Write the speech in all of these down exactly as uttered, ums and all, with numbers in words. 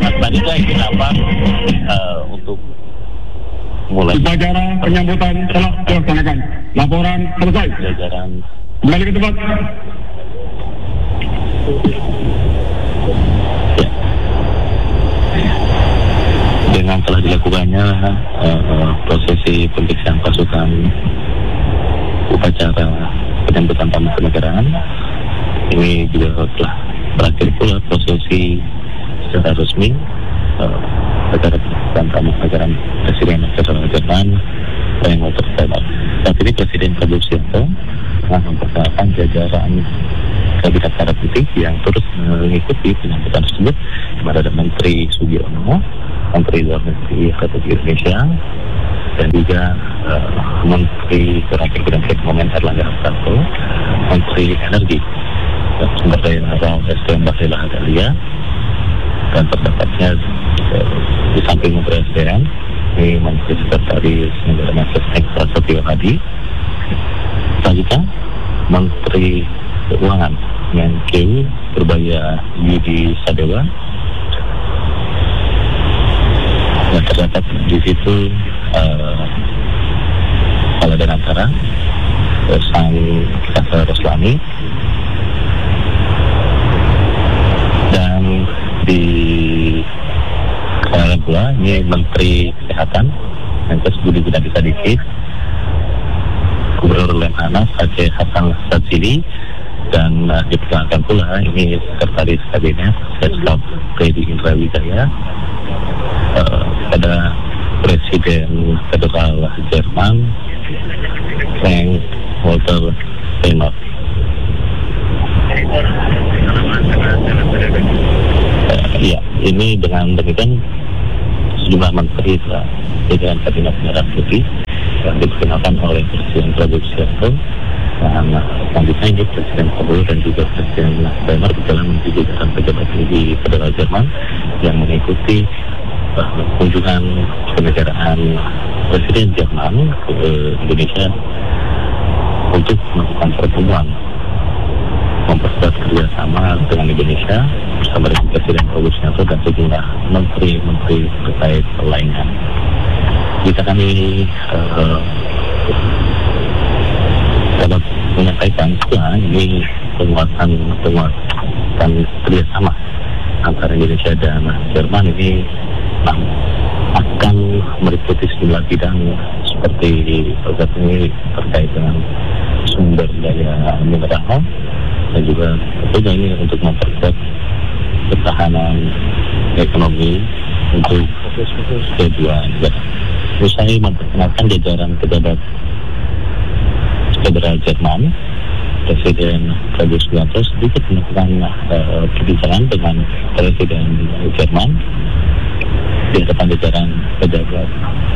Mas Badika ingin apa uh, untuk mulai upacara penyambutan telah dilaksanakan. Laporan selesai. jajaran Kembali ke tempat. ya. Dengan telah dilakukannya uh, uh, prosesi pemeriksaan pasukan upacara penyambutan tamu kenegaraan, ini juga telah berakhir pula prosesi secara resmi uh, acara penyambutan tamu kenegaraan Presiden Federal Jerman Frank Walter Steinmeier. Saat ini Presiden Prabowo Subianto telah memperkenalkan jajaran kabinet merah putih yang terus mengikuti penyambutan tersebut, kepada ada Menteri Sugiono, Menteri Luar Negeri Republik Indonesia, dan juga uh, Menteri Terakhir Bidang Perekonomian Erlangga Hartarto, Menteri Energi dan Sumber Daya Alam S D M Bahlil Lahadalia, dan terdapatnya uh, di samping Menteri S D M ini Menteri Sekretaris Negara Mensesnek Prasetyo Hadi, selanjutnya Menteri Keuangan Menkeu Purbaya Yudi Sadewa, dan terdapat di situ uh, Kepala Danantara Sang Kasar Roslani, dan di Kepala pula ini Menteri Kesehatan Menkes Budi Gunadi Sadikin, Gubernur Lemhanas Aceh Hasan Sadzili, dan uh, diperkenalkan pula ini Sekretaris Kabinet Seskap Teddy Indra Wijaya uh, pada Presiden Federal Jerman Frank Walter Steinmeier. Uh, ya, ini dengan demikian sejumlah menteri telah jajaran Kabinet Merah Putih yang diperkenalkan oleh Presiden Prabowo Subianto. Dan selanjutnya ini Presiden Prabowo dan juga Presiden Steinmeier berjalan menuju jajaran pejabat tinggi Federal Jerman yang mengikuti uh, kunjungan kenegaraan Presiden Jerman ke uh, Indonesia untuk melakukan pertemuan memperkuat kerjasama dengan Indonesia bersama dengan Presiden Prabowo Subianto dan sejumlah menteri-menteri terkait lainnya. Kita kami uh, dapat menyampaikan bahwa ini penguatan penguatan kerjasama antara Indonesia dan Jerman ini nah, akan meliputi sejumlah bidang seperti saat ini terkait dengan sumber daya mineral dan juga tentunya ini untuk memperkuat ketahanan ekonomi untuk kedua negara. Usai memperkenalkan jajaran pejabat Federal Jerman, Presiden Prabowo Subianto sedikit melakukan uh, perbincangan dengan Presiden Jerman di hadapan jajaran pejabat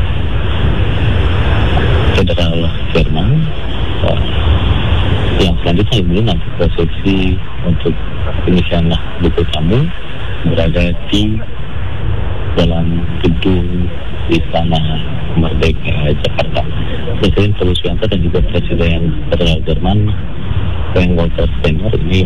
Federal Jerman. Uh, yang selanjutnya ini nanti prosesi untuk pengisian buku tamu berada di dalam gedung Istana Merdeka Jakarta. Presiden Prabowo Subianto dan juga Presiden Federal Jerman Frank Walter Steinmeier ini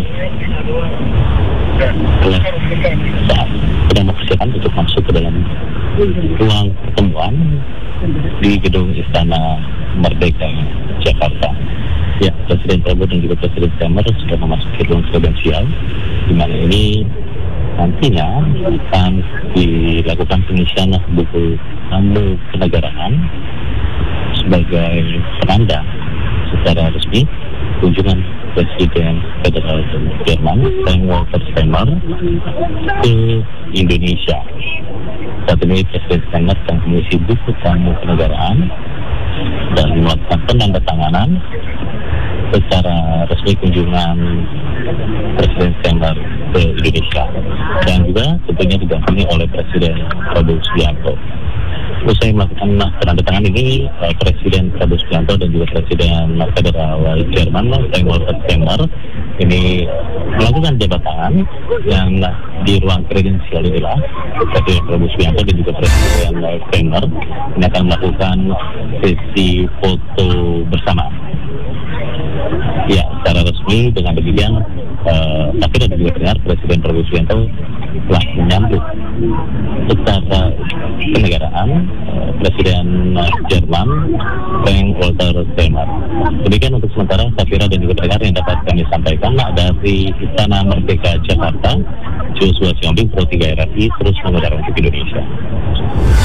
telah saat sedang mempersiapkan untuk masuk ke dalam ruang pertemuan di gedung Istana Merdeka Jakarta. Ya, Presiden Prabowo dan juga Presiden Steinmeier sudah memasuki ruang kredensial, di mana ini nantinya akan dilakukan pengisian buku tamu kenegaraan sebagai penanda secara resmi kunjungan Presiden Federal Jerman Frank Walter Steinmeier ke Indonesia. Saat ini Presiden Steinmeier akan mengisi buku tamu kenegaraan dan melakukan penandatanganan secara resmi kunjungan Presiden Steinmeier ke Indonesia, dan juga tentunya didampingi oleh Presiden Prabowo Subianto. Usai melakukan penandatangan ini, Presiden Prabowo Subianto dan juga Presiden Federal Jerman Frank Walter Steinmeier ini melakukan jabat tangan yang di ruang kredensial inilah Presiden Prabowo Subianto dan juga Presiden Steinmeier ini akan melakukan sesi foto bersama. Ya, secara resmi dengan demikian uh, tapi ada juga dengar Presiden Prabowo Subianto telah menyambut secara kenegaraan uh, Presiden Jerman Frank Walter Steinmeier. Demikian untuk sementara, Safira dan juga pendengar yang dapat kami sampaikan dari Istana Merdeka Jakarta. Joshua Siombing, Pro tiga R R I, terus mengudara untuk Indonesia.